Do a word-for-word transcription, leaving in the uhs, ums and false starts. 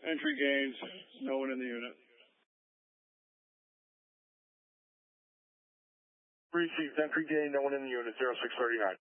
Entry gains, no one in the unit. Received entry gain, no one in the unit, zero six thirty-nine.